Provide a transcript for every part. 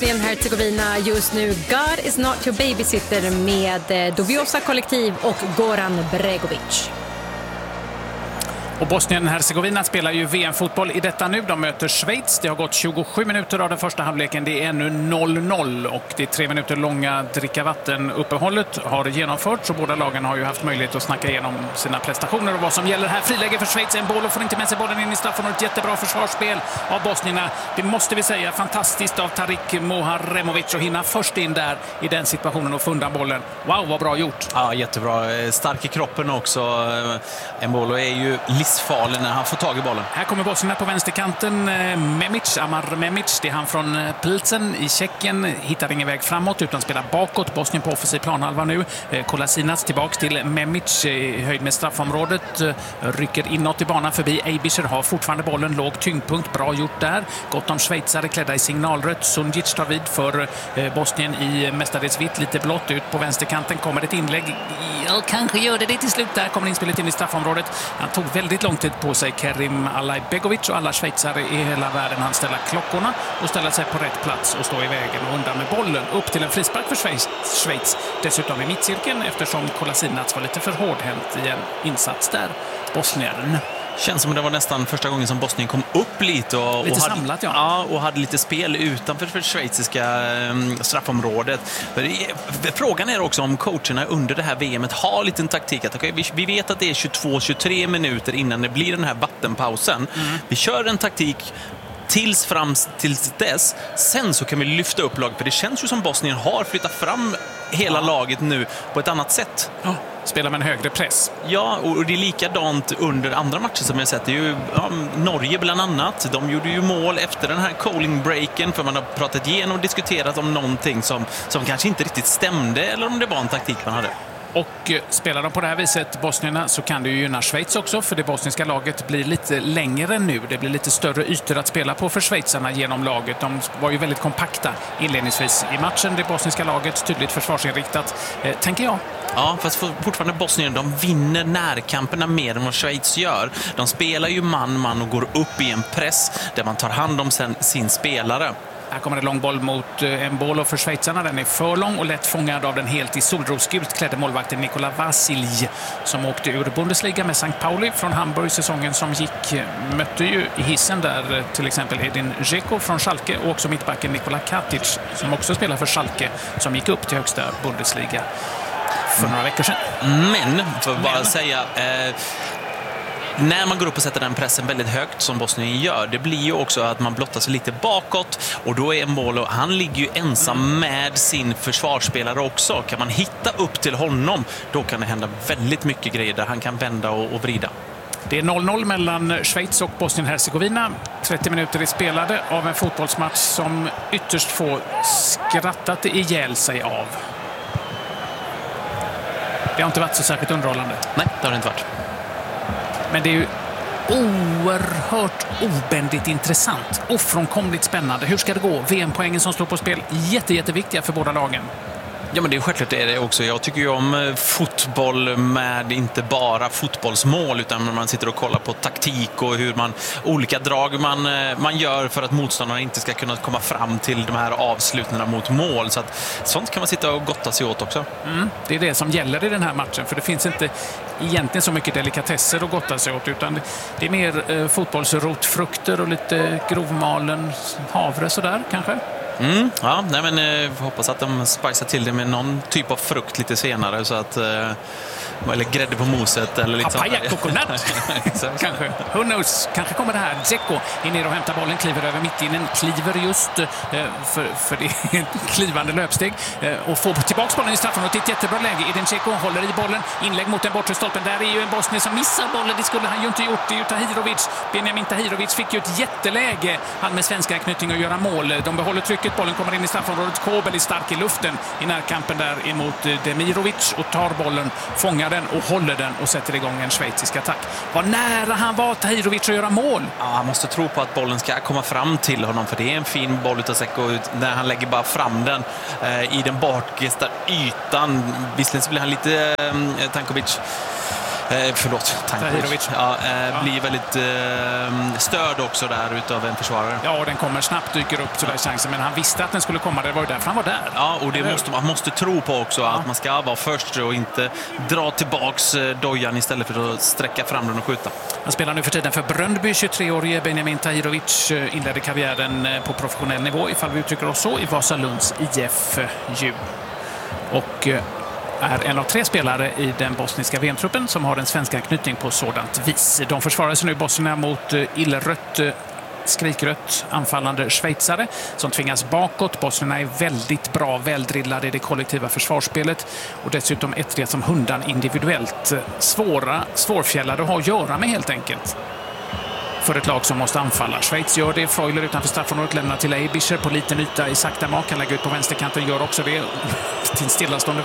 Bosnien-Hercegovina just nu. God is not your babysitter med Dubiosa Kollektiv och Goran Bregovic. Och Bosnien-Hercegovina spelar ju VM-fotboll i detta nu. De möter Schweiz. Det har gått 27 minuter av den första halvleken. Det är ännu 0-0 och det 3 minuter långa dricka vatten-uppehållet har genomförts. Och båda lagen har ju haft möjlighet att snacka igenom sina prestationer och vad som gäller här. Friläge för Schweiz. En boll och får inte med sig bollen in i straffområdet. Jättebra försvarsspel av bosnierna. Det måste vi säga. Fantastiskt av Tarik Moharemovic att hinna först in där i den situationen och funda bollen. Wow, vad bra gjort. Ja, jättebra. Stark i kroppen också. Embolo är ju livsfarlig när han får tag i bollen. Här kommer bosnierna på vänsterkanten. Amar Memic, det är han från Plzen i Tjeckien. Hittar ingen väg framåt utan spelar bakåt. Bosnien på offensiv planhalva nu. Kolasinac tillbaks till Memic i höjd med straffområdet. Rycker inåt i banan förbi Eibischer. Har fortfarande bollen. Låg tyngdpunkt. Bra gjort där. Gott om schweizare klädda i signalrött. Sundic tar vid för Bosnien i mestadels vitt. Lite blått ut på vänsterkanten. Kommer ett inlägg. Ja, kanske gör det till slut. Där kommer inspelet in i straffområdet. Han tog väldigt lång tid på sig, Kerim Alajbegovic, och alla schweizare i hela världen. Han ställer klockorna och ställer sig på rätt plats och står i vägen och undan med bollen. Upp till en frispark för Schweiz. Dessutom i mittcirkeln eftersom Kolasinac var lite för hårdhänt i en insats där. Bosnien. Känns som det var nästan första gången som Bosnien kom upp lite och lite hade, samlat, ja, och hade lite spel utanför det schweiziska straffområdet. Frågan är också om coacherna under det här VMet har lite en taktik att vi vet att det är 22-23 minuter innan det blir den här vattenpausen. Vi kör en taktik tills dess. Sen så kan vi lyfta upp laget, för det känns ju som Bosnien har flyttat fram hela laget nu på ett annat sätt. Ja, spelar med en högre press. Ja, och det är likadant under andra matcher som jag sett. Det är ju Norge bland annat. De gjorde ju mål efter den här cooling-breaken, för man har pratat igenom och diskuterat om någonting som kanske inte riktigt stämde, eller om det var en taktik man hade. Och spelar de på det här viset, bosnierna, så kan det ju gynna Schweiz också, för det bosniska laget blir lite längre nu. Det blir lite större ytor att spela på för schweizarna genom laget. De var ju väldigt kompakta inledningsvis i matchen. Det bosniska laget tydligt försvarsinriktat, tänker jag. Ja, fast fortfarande Bosnien, de vinner närkamperna mer än vad Schweiz gör. De spelar ju man och går upp i en press där man tar hand om sin spelare. Här kommer det lång boll mot Embolo för schweizarna. Den är för lång och lätt fångad av den helt i solrosgult klädde målvakten Nikola Vasilj, som åkte ur Bundesliga med St. Pauli från Hamburg säsongen som gick. Mötte ju i hissen där till exempel Edin Dzeko från Schalke och också mittbacken Nikola Katic som också spelar för Schalke, som gick upp till högsta Bundesliga för några veckor sedan. Men, för att bara säga... när man går upp och sätter den pressen väldigt högt som Bosnien gör, det blir ju också att man blottar sig lite bakåt, och då är Embolo, han ligger ju ensam med sin försvarsspelare också. Kan man hitta upp till honom, då kan det hända väldigt mycket grejer där han kan vända och vrida. Det är 0-0 mellan Schweiz och Bosnien-Hercegovina. 30 minuter är spelade av en fotbollsmatch som ytterst få skrattat ihjäl sig av. Det har inte varit så särskilt underhållande. Nej, det har det inte varit. Men det är ju oerhört obändigt intressant. Ofrånkomligt spännande. Hur ska det gå? VM-poängen som står på spel. Jätteviktiga för båda lagen. Ja, men det är självklart det är det också. Jag tycker ju om fotboll med inte bara fotbollsmål, utan när man sitter och kollar på taktik och hur olika drag man gör för att motståndarna inte ska kunna komma fram till de här avslutningarna mot mål. Så att sånt kan man sitta och gotta sig åt också. Det är det som gäller i den här matchen, för det finns inte egentligen så mycket delikatesser att gotta sig åt, utan det är mer fotbollsrotfrukter och lite grovmalen havre sådär kanske. Ja, nej, men vi hoppas att de spicar till det med någon typ av frukt lite senare, så att eller grädde på moset eller lite papaya coconut kanske. Who knows? Kanske kommer det här. Dzeko är ner och hämtar bollen, kliver över mittinen, kliver just för det är ett klivande löpsteg och får tillbaka bollen i straffområdet. Det är ett jättebra läge. Edin Dzeko håller i bollen, inlägg mot den bortre stolpen. Där är ju en bosnier som missar bollen. Det skulle han ju inte gjort. Det är ju Tahirovic. Benjamin Tahirovic fick ju ett jätteläge, han med svenska anknytning, att göra mål. De behåller trycket, bollen kommer in i straffområdet. Kobel är stark i luften i närkampen där emot Demirovic och tar bollen, fångar den och håller den och sätter igång en schweizisk attack. Vad nära han var, Tahirovic, att göra mål. Ja, han måste tro på att bollen ska komma fram till honom, för det är en fin boll utav Dzeko när han lägger bara fram den i den bakgästa ytan. Visserligen så blir han lite Tankovic Tahirovic. Blir väldigt störd också där utav en försvarare. Ja, och den kommer snabbt, dyker upp så där chansen, men han visste att den skulle komma, det var ju därför han var där. Ja, och det man måste tro på också, att man ska vara först och inte dra tillbaks dojan istället för att sträcka fram den och skjuta. Han spelar nu för tiden för Bröndby, 23-årige Benjamin Tahirovic inledde karriären på professionell nivå, ifall vi uttrycker oss så, i Vasalunds IF Ju. Och är en av 3 spelare i den bosniska VM-truppen som har en svensk anknytning på sådant vis. De försvarar sig nu Bosnien mot illrött, skrikrött anfallande schweizare som tvingas bakåt. Bosnierna är väldigt bra, väldrillade i det kollektiva försvarsspelet och dessutom ettriga som hundan individuellt. Svårfjällade att ha att göra med helt enkelt. För ett lag som måste anfalla. Schweiz gör det. Freuler utanför straffområdet lämnar till Eibischer på liten yta i sakta mak. Kan lägga ut på vänsterkanten, gör också det. Till stillastående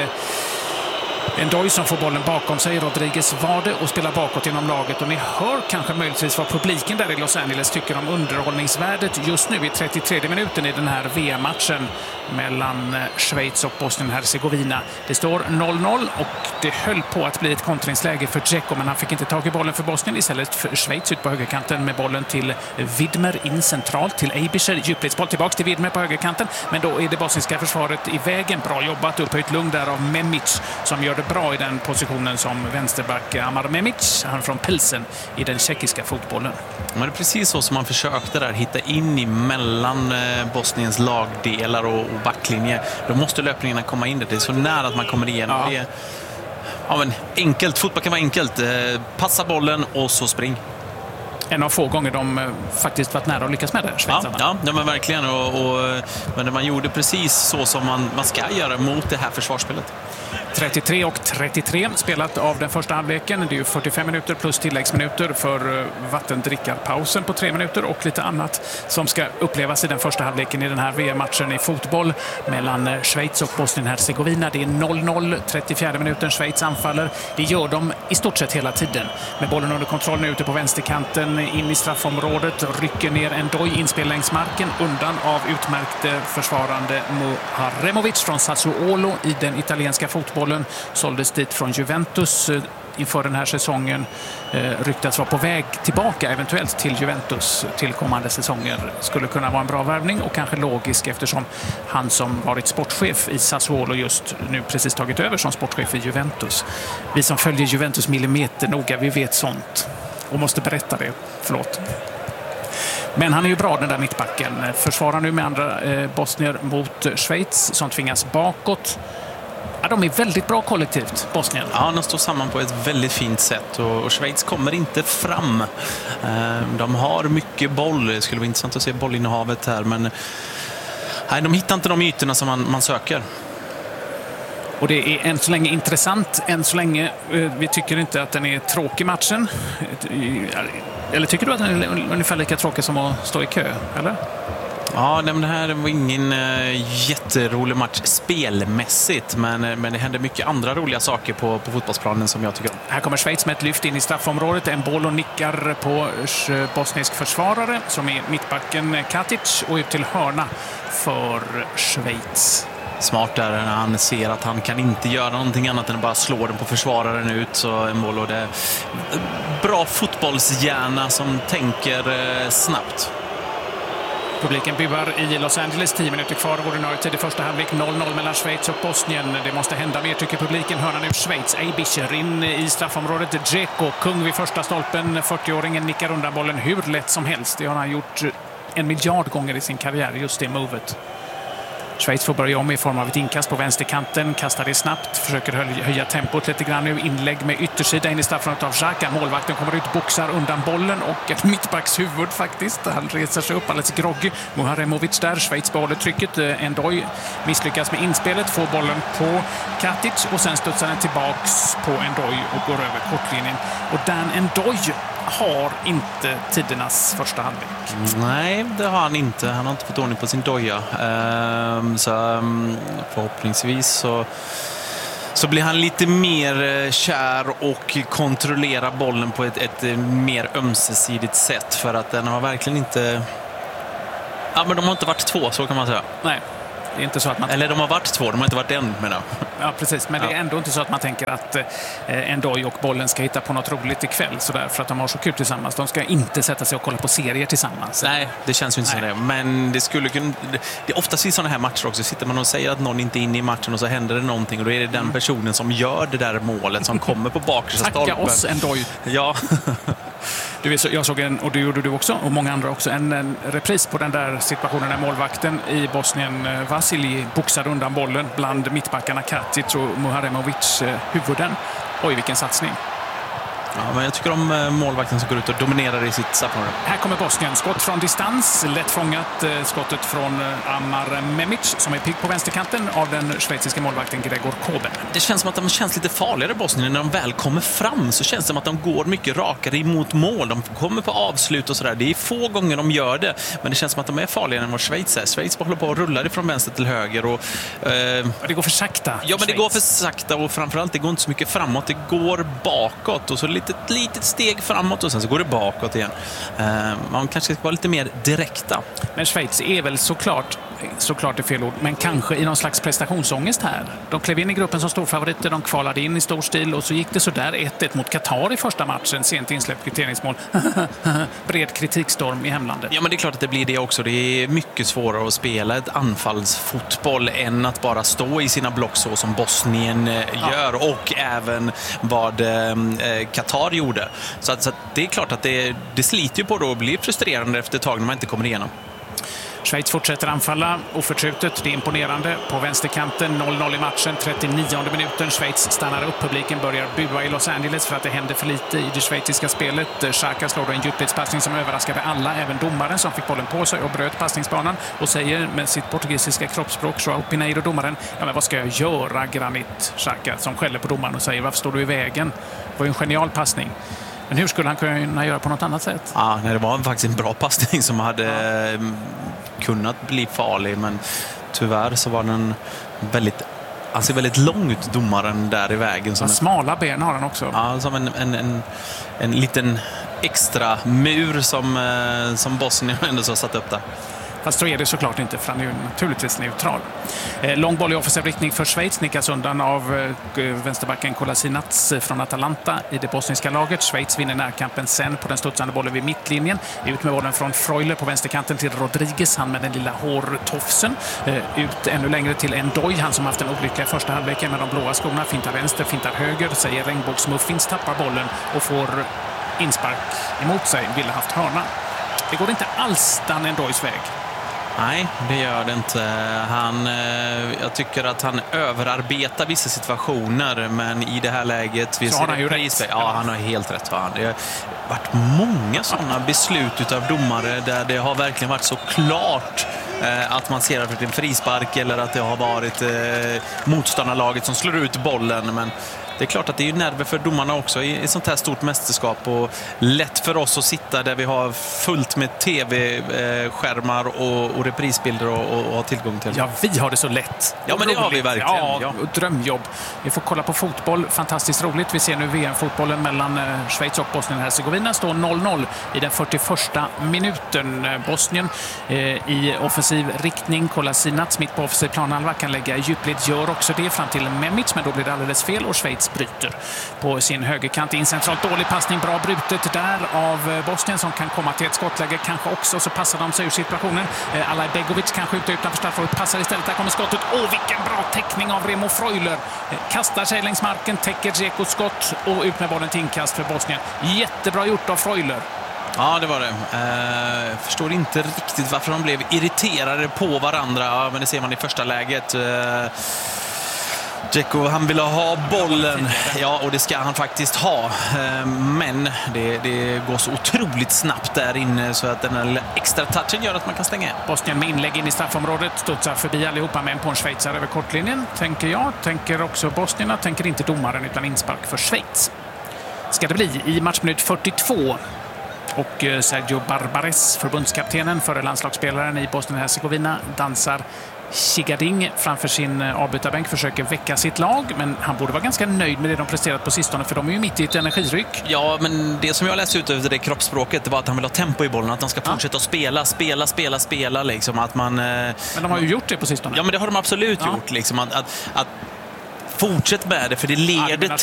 N'Doye som får bollen bakom sig. Rodriguez var det och spelar bakåt genom laget. Och ni hör kanske möjligtvis vad publiken där i Los Angeles tycker om underhållningsvärdet just nu i 33 minuten i den här VM-matchen mellan Schweiz och Bosnien-Herzegovina. Det står 0-0 och det höll på att bli ett kontringsläge för Dzeko, men han fick inte tag i bollen för Bosnien. Istället för Schweiz ut på högerkanten med bollen till Widmer in centralt till Eibischer. Djupledsboll tillbaka till Widmer på högerkanten, men då är det bosniska försvaret i vägen. Bra jobbat, upphöjt lugn där av Memic som gör det bra i den positionen som vänsterback. Amar Memic, han från Pilsen i den tjeckiska fotbollen. Men det är precis så som man försökte där hitta in i mellan Bosniens lagdelar och backlinje. Då måste löpningarna komma in där. Det är så nära att man kommer igenom. Ja. Men enkelt, fotboll kan vara enkelt. Passa bollen och så spring. En av få gånger de faktiskt varit nära att lyckas med det, schweizarna. Ja, men verkligen. Men man gjorde precis så som man ska göra mot det här försvarsspelet. 33 och 33 spelat av den första halvleken. Det är ju 45 minuter plus tilläggsminuter för vattendrickarpausen på 3 minuter och lite annat som ska upplevas i den första halvleken i den här VM-matchen i fotboll mellan Schweiz och Bosnien-Herzegovina. Det är 0-0, 34 minuten. Schweiz anfaller. Det gör de i stort sett hela tiden. Med bollen under kontroll nu ute på vänsterkanten in i straffområdet. Rycker ner N'Doye inspel längs marken undan av utmärkte försvarande Muharemovic från Sassuolo i den italienska fotbollen. Såldes dit från Juventus inför den här säsongen. Ryktas vara på väg tillbaka eventuellt till Juventus till kommande säsonger. Skulle kunna vara en bra värvning och kanske logisk eftersom han som varit sportchef i Sassuolo just nu precis tagit över som sportchef i Juventus. Vi som följer Juventus millimeter noga, vi vet sånt och måste berätta det. Förlåt. Men han är ju bra, den där mittbacken. Försvarar nu med andra bosnier mot Schweiz som tvingas bakåt. Ja, de är väldigt bra kollektivt, Bosnien. Ja, de står samman på ett väldigt fint sätt och Schweiz kommer inte fram. De har mycket boll. Det skulle vara intressant att se bollinnehavet här, men nej, de hittar inte de ytorna som man söker. Och det är än så länge intressant. Än så länge, vi tycker inte att den är tråkig matchen. Eller tycker du att den är ungefär lika tråkig som att stå i kö, eller? Ja, men det här var ingen jätterolig match spelmässigt, men det hände mycket andra roliga saker på fotbollsplanen som jag tycker om. Här kommer Schweiz med ett lyft in i straffområdet. En boll och nickar på bosnisk försvarare som är mittbacken Katic och ut till hörna för Schweiz. Smart där när han ser att han kan inte göra någonting annat än att bara slå den på försvararen ut. Så en boll och det bra fotbollshjärna som tänker snabbt. Publiken buar i Los Angeles. 10 minuter kvar av ordinarie tid i första halvlek. 0-0 mellan Schweiz och Bosnien. Det måste hända mer, tycker publiken. Hörna nu Schweiz. Eibischer in i straffområdet. Dzeko, kung vid första stolpen. 40-åringen nickar undan bollen hur lätt som helst. Det har han gjort 1 miljard gånger i sin karriär, just det movet. Schweiz får börja om i form av ett inkast på vänsterkanten. Kastar det snabbt. Försöker höja tempot lite grann nu. Inlägg med yttersida in i straffområdet av Xhaka. Målvakten kommer ut, boxar undan bollen och ett mittbackshuvud faktiskt. Han reser sig upp alldeles groggy. Muharemovic där. Schweiz behåller trycket. N'Doye misslyckas med inspelet. Får bollen på Katic och sen studsar den tillbaks på N'Doye och går över kortlinjen. Och Dan N'Doye har inte tidernas första halvlek. Nej, det har han inte. Han har inte fått ordning på sin doja. Så förhoppningsvis så blir han lite mer kär och kontrollerar bollen på ett mer ömsesidigt sätt, för att den har verkligen inte... Ja, men de har inte varit två, så kan man säga. Nej. Det är inte så att man... Eller de har varit 2, de har inte varit en, menar jag. Ja, precis. Men det är ändå inte så att man tänker att N'Doye och bollen ska hitta på något roligt ikväll sådär, för att de har så kul tillsammans. De ska inte sätta sig och kolla på serier tillsammans. Nej, det känns ju inte som det. Men det skulle kunna... Det är oftast i sådana här matcher också. Sitter man och säger att någon inte är inne i matchen och så händer det någonting och då är det den personen som gör det där målet som kommer på bakre stolpen. Tacka oss, N'Doye. Ja. Jag såg och det gjorde du också, och många andra också, en repris på den där situationen när målvakten i Bosnien, Vasilij, boxade undan bollen bland mittbackarna Katic och Muharemovic huvuden. Oj, vilken satsning. Ja, men jag tycker om målvakten som går ut och dominerar i sitt straffområde. Här kommer Bosnien. Skott från distans. Lätt fångat. Skottet från Amar Memic som är pigg på vänsterkanten av den schweiziska målvakten Gregor Kobel. Det känns som att de känns lite farligare, Bosnien. När de väl kommer fram så känns det som att de går mycket rakare emot mål. De kommer på avslut och sådär. Det är få gånger de gör det. Men det känns som att de är farligare än vad Schweiz är. Schweiz håller på och rullar ifrån vänster till höger. Och, det går för sakta. Ja, men det går för sakta och framförallt det går inte så mycket framåt. Det går bakåt och så ett litet steg framåt och sen så går det bakåt igen. Man kanske ska vara lite mer direkta. Men Schweiz är väl såklart är fel ord, men kanske i någon slags prestationsångest här. De klev in i gruppen som storfavoriter, de kvalade in i stor stil och så gick det så där 1-1 mot Qatar i första matchen, sent insläppt kvitteringsmål. Bred kritikstorm i hemlandet. Ja, men det är klart att det blir det också. Det är mycket svårare att spela ett anfallsfotboll än att bara stå i sina block så som Bosnien gör och även vad Qatar gjorde. Så att det är klart att det sliter ju på det och blir frustrerande efter ett tag när man inte kommer igenom. Schweiz fortsätter anfalla oförtrutet. Det är imponerande. På vänsterkanten 0-0 i matchen, 39:e minuten. Schweiz stannar upp. Publiken börjar bua i Los Angeles för att det händer för lite i det schweiziska spelet. Xhaka slår då en djupledspassning som överraskade alla, även domaren som fick bollen på sig och bröt passningsbanan och säger med sitt portugisiska kroppsspråk, João Pinheiro, domaren, ja men vad ska jag göra, Granit Xhaka, som skäller på domaren och säger, varför står du i vägen? Det var ju en genial passning. Men hur skulle han kunna göra på något annat sätt? Ja, det var faktiskt en bra passning som hade kunnat bli farlig, men tyvärr så var den väldigt lång ut, domaren där i vägen. Som smala ben har han också. Ja, som en liten extra mur som Bosnien ändå har satt upp där. Fast så är det såklart inte, för han är ju naturligtvis neutral. Lång boll i offensiv riktning för Schweiz, nickas undan av vänsterbacken Kolasinac från Atalanta i det bosniska laget. Schweiz vinner närkampen sen på den studsande bollen vid mittlinjen. Ut med bollen från Freuler på vänsterkanten till Rodriguez, han med den lilla hårtofsen. Ut ännu längre till N'Doye, han som haft en olyckliga första halvleken med de blåa skorna. Fintar vänster, fintar höger, säger regnbågsmuffins, tappar bollen och får inspark emot sig. Ville haft hörna. Det går inte alls Dan N'Doyes väg. Nej, det gör det inte. Jag tycker att han överarbetar vissa situationer, men i det här läget... Så har han ju rätt. Ja, han har helt rätt. Det har varit många sådana beslut utav domare där det har verkligen varit så klart att man ser att det är en frispark eller att det har varit motståndarlaget som slår ut bollen, men det är klart att det är nerver för domarna också i sånt här stort mästerskap, och lätt för oss att sitta där vi har fullt med tv-skärmar och reprisbilder och ha tillgång till. Ja, vi har det så lätt. Ja, men det har vi verkligen. Ja, drömjobb. Vi får kolla på fotboll. Fantastiskt roligt. Vi ser nu VM-fotbollen mellan Schweiz och Bosnien-Hercegovina. Står 0-0 i den 41:a minuten. Bosnien i offensiv riktning. Kolasinac mitt på offensiv planhalva kan lägga djupled. Gör också det fram till Memic, men då blir det alldeles fel och Schweiz bryter på sin högerkant. In centralt, dålig passning, bra brutet där av Bosnien som kan komma till ett skottläge kanske också, så passar de sig ur situationen. Alaj Begovic kan skjuta utanför straffområdet, passar istället, där kommer skottet. Vilken bra täckning av Remo Freuler. Kastar sig längs marken, täcker Dzekos skott och ut med bollen till inkast för Bosnien. Jättebra gjort av Freuler. Ja, det var det. Jag förstår inte riktigt varför de blev irriterade på varandra. Ja, men det ser man i första läget. Dzeko, han vill ha bollen. Ja, och det ska han faktiskt ha. Men det går så otroligt snabbt där inne så att den här extra touchen gör att man kan stänga. Bosnien med inlägg in i straffområdet, studsar förbi allihopa med en på en schweizare över kortlinjen. Tänker jag, tänker också Bosnierna, tänker inte domaren utan inspark för Schweiz. Ska det bli i matchminut 42. Och Sergio Barbares, förbundskaptenen, före landslagsspelaren i Bosnien-Hercegovina, dansar Chigading framför sin avbytarbänk försöker väcka sitt lag, men han borde vara ganska nöjd med det de presterat på sistone, för de är ju mitt i ett energiryck. Ja, men det som jag läste ut över det kroppsspråket var att han vill ha tempo i bollen, att de ska fortsätta att spela liksom, att man... Men de har ju gjort det på sistone. Ja, men det har de absolut gjort liksom, att fortsätt med det, för det leder